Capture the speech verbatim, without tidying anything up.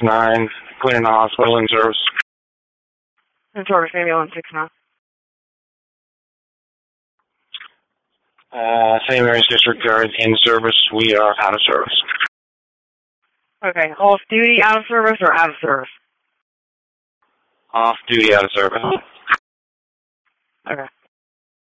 nine, Queen Hospital in service. In service, ambulance six nine. Uh, Saint Mary's District Guard in service. We are out of service. Okay, off duty, out of service, or out of service? Off duty, out of service. Okay.